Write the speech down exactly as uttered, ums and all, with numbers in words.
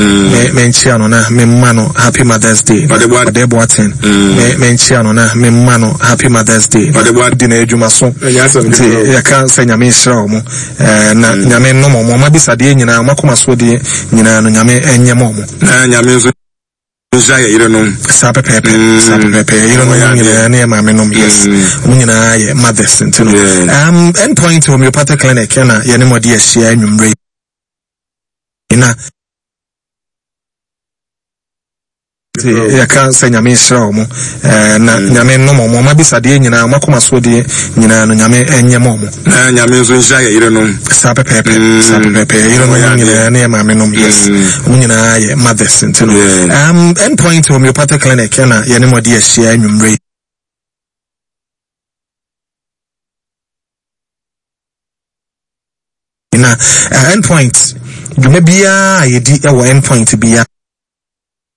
me menchia no na me mano happy Mother's Day de boaten me menchia no na me mano happy Mother's Day di na edwuma so nti ya kan se nyame hira omo eh na nyame no mo ma bisade nyina makoma so de nyina no nyame enye mo mo na nyame nso Zaya, you don't know. Sape pepe, sape pepe. You don't know. You know. Mama no yes. You know. Yeah, mothers. You know. Um, endpoint homeopathic clinic. You know. You know. Modi share number. You know. Ya kan se nyame hira omo eh na nyame no mo ma bisade nyina makoma so de nyina no nyame enye mo mo na nyame nso Zaya, you don't know. Sape pepe, sape pepe. You don't know. You know. Mama no yes. You know. Yeah, mothers. You know. Um, endpoint homeopathic clinic. You know. You know. Modi share number. You know. Endpoint. You may be a yedi e wo endpoint be